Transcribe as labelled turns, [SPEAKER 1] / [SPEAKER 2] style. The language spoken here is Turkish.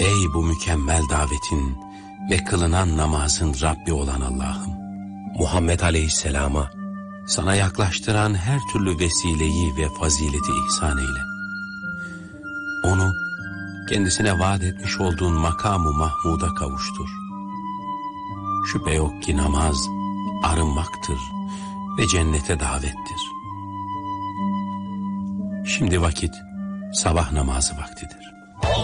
[SPEAKER 1] Ey bu mükemmel davetin ve kılınan namazın Rabbi olan Allah'ım, Muhammed Aleyhisselam'a sana yaklaştıran her türlü vesileyi ve fazileti ihsan eyle. Onu kendisine vaat etmiş olduğun makamı Mahmud'a kavuştur. Şüphe yok ki namaz arınmaktır ve cennete davettir. Şimdi vakit sabah namazı vaktidir.